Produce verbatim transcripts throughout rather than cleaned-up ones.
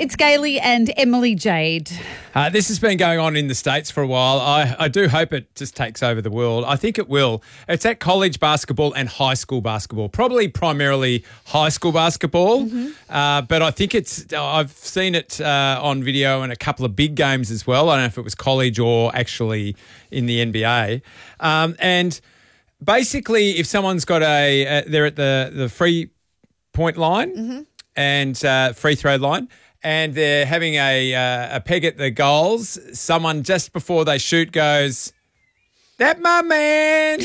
It's Gailey and Emily Jade. Uh, this has been going on in the States for a while. I, I do hope it just takes over the world. I think it will. It's at college basketball and high school basketball, probably primarily high school basketball. Mm-hmm. Uh, but I think it's, I've seen it uh, on video in a couple of big games as well. I don't know if it was college or actually in the N B A. Um, and basically, if someone's got a, uh, they're at the, the free point line mm-hmm. and uh, free throw line, and they're having a uh, a peg at the goals, someone just before they shoot goes, "That my man."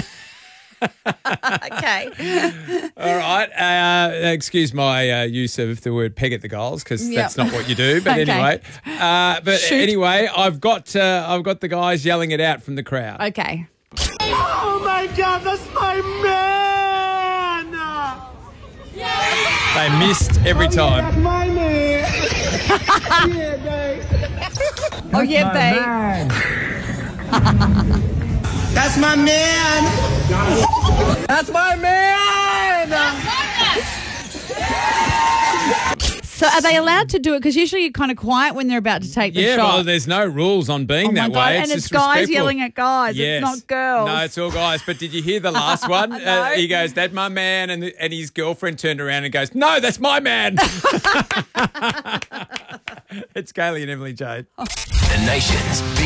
Okay. All right. Uh, excuse my uh, use of the word peg at the goals because Yep. that's not what you do. But Okay. anyway, uh, but Shoot. anyway, I've got uh, I've got the guys yelling it out from the crowd. Okay. Oh my God, that's my man! They missed every time. That's my man! Yeah, babe. Oh, yeah, babe. That's my man! That's my man! So are they allowed to do it? Because usually you're kind of quiet when they're about to take the Yeah, shot. well, there's no rules on being Oh my that God, way. and It's it's just guys respectful. yelling at guys. Yes. It's not girls. No, it's all guys. But did you hear the last one? No. uh, he goes, "That my man," and and his girlfriend turned around and goes, "No, that's my man." It's Gailey and Emily Jade. The nation's